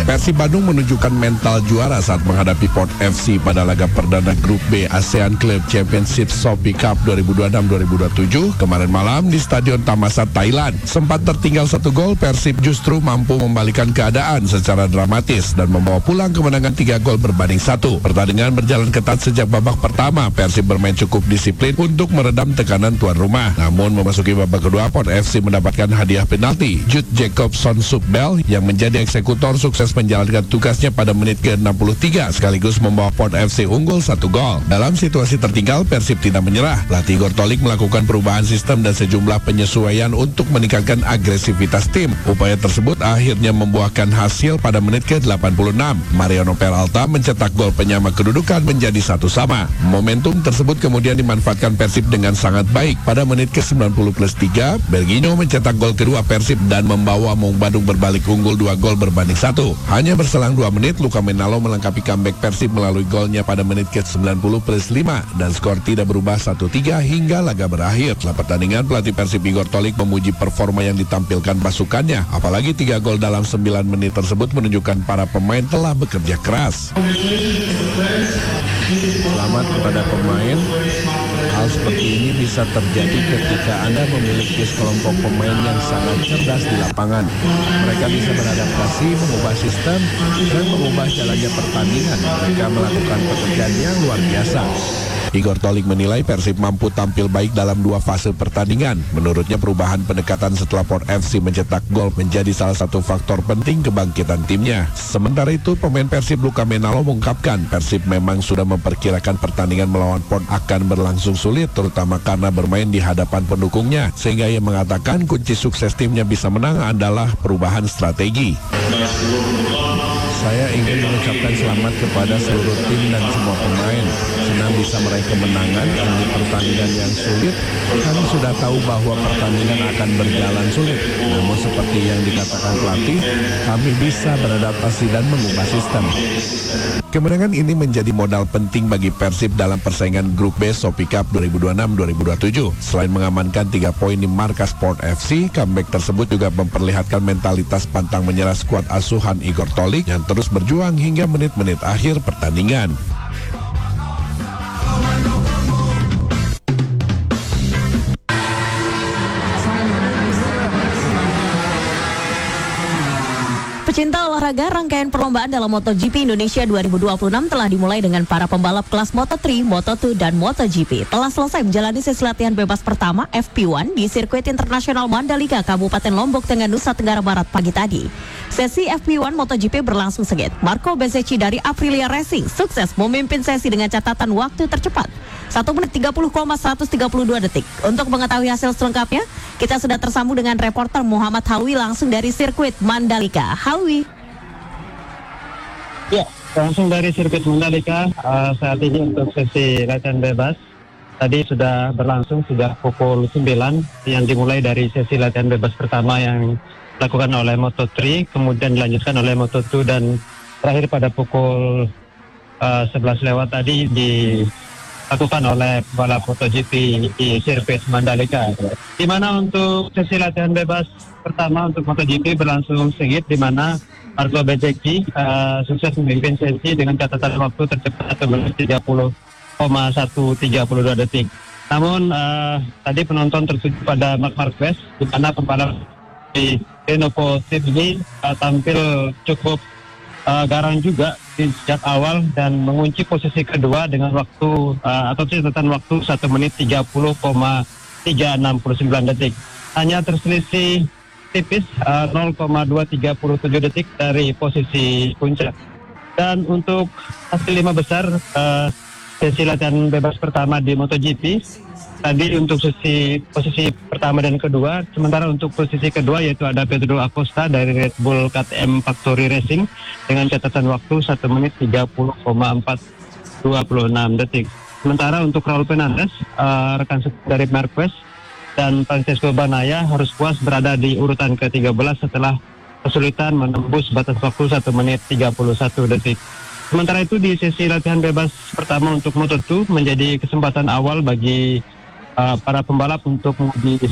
Persib Bandung menunjukkan mental juara saat menghadapi Port FC pada laga perdana Grup B ASEAN Club Championship Shopee Cup 2026-2027 kemarin malam di Stadion Thammasat, Thailand. Sempat tertinggal 1 gol, Persib justru mampu membalikan keadaan secara dramatis dan membawa pulang kemenangan 3 gol berbanding 1. Pertandingan berjalan ketat sejak babak pertama. Persib bermain cukup disiplin untuk meredam tekanan tuan rumah. Namun memasuki babak kedua, Port FC mendapatkan hadiah penalti. Jude Jacobson Subbel yang menjadi eksekutor sukses menjalankan tugasnya pada menit ke-63 sekaligus membawa Port FC unggul 1 gol. Dalam situasi tertinggal, Persib tidak menyerah. Pelatih Igor Tolik melakukan perubahan sistem dan sejumlah penyesuaian untuk meningkatkan agresivitas tim. Upaya tersebut akhirnya membuahkan hasil pada menit ke-86. Mariano Peralta mencetak gol penyama kedudukan menjadi 1-1. Momentum tersebut kemudian dimanfaatkan Persib dengan sangat baik. Pada menit ke-90+3, Bergino mencetak gol kedua Persib dan membawa Maung Bandung berbalik unggul 2 gol berbanding 1. Hanya berselang 2 menit, Luka Menalo melengkapi comeback Persib melalui golnya pada menit ke-90+5 dan skor tidak berubah 1-3 hingga laga berakhir. Setelah pertandingan, pelatih Persib Igor Tolik memuji performa yang ditampilkan pasukannya. Apalagi 3 gol dalam 9 menit tersebut menunjukkan para pemain telah bekerja keras. Selamat kepada pemain. Hal seperti ini bisa terjadi ketika Anda memiliki sekelompok pemain yang sangat cerdas di lapangan. Mereka bisa beradaptasi, mengubah sistem, dan mengubah jalannya pertandingan. Mereka melakukan pekerjaan yang luar biasa. Igor Tolik menilai Persib mampu tampil baik dalam 2 fase pertandingan. Menurutnya perubahan pendekatan setelah Port FC mencetak gol menjadi salah satu faktor penting kebangkitan timnya. Sementara itu pemain Persib Luka Menalo mengungkapkan Persib memang sudah memperkirakan pertandingan melawan Port akan berlangsung sulit, terutama karena bermain di hadapan pendukungnya. Sehingga ia mengatakan kunci sukses timnya bisa menang adalah perubahan strategi. Saya ingin mengucapkan selamat kepada seluruh tim dan semua pemain. Senang bisa meraih kemenangan di pertandingan yang sulit. Kami sudah tahu bahwa pertandingan akan berjalan sulit. Namun seperti yang dikatakan pelatih, kami bisa beradaptasi dan mengubah sistem. Kemenangan ini menjadi modal penting bagi Persib dalam persaingan Grup B Shopee Cup 2026-2027. Selain mengamankan 3 poin di markas Port FC, comeback tersebut juga memperlihatkan mentalitas pantang menyerah skuad asuhan Igor Tolik yang terus berjuang hingga menit-menit akhir pertandingan. Pecinta olahraga, rangkaian perlombaan dalam MotoGP Indonesia 2026 telah dimulai dengan para pembalap kelas Moto3, Moto2, dan MotoGP. Telah selesai menjalani sesi latihan bebas pertama FP1 di Sirkuit Internasional Mandalika, Kabupaten Lombok Tengah, Nusa Tenggara Barat pagi tadi. Sesi FP1 MotoGP berlangsung sengit. Marco Bezzecchi dari Aprilia Racing sukses memimpin sesi dengan catatan waktu tercepat 1 menit 30,132 detik. Untuk mengetahui hasil selengkapnya, kita sudah tersambung dengan reporter Muhammad Halwi langsung dari Sirkuit Mandalika. Halwi. Ya, langsung dari Sirkuit Mandalika saat ini untuk sesi latihan bebas. Tadi sudah berlangsung sejak pukul 9 yang dimulai dari sesi latihan bebas pertama yang dilakukan oleh Moto3, kemudian dilanjutkan oleh Moto2 dan terakhir pada pukul 11 lewat tadi dilakukan oleh pembalap MotoGP di Sirkuit Mandalika. Di mana untuk sesi latihan bebas pertama untuk MotoGP berlangsung sengit, di mana Marco Bezzecchi sukses memimpin sesi dengan catatan waktu tercepat 1 menit 30,132 detik. Namun tadi penonton tertuju pada Marc Marquez, di mana pembalap di Renault Team ini tampil cukup garang juga di sejak awal dan mengunci posisi kedua dengan waktu atau catatan waktu 1 menit 30,369 detik. Hanya terselisih tipis 0,237 detik dari posisi puncak. Dan untuk hasil 5 besar sesi latihan bebas pertama di MotoGP, tadi untuk posisi pertama dan kedua, sementara untuk posisi kedua yaitu ada Pedro Acosta dari Red Bull KTM Factory Racing dengan catatan waktu 1 menit 30,426 detik. Sementara untuk Raul Fernandez, rekan dari Marquez dan Francesco Bagnaia harus puas berada di urutan ke-13 setelah kesulitan menembus batas waktu 1 menit 31 detik. Sementara itu di sesi latihan bebas pertama untuk Moto2 menjadi kesempatan awal bagi para pembalap untuk menguji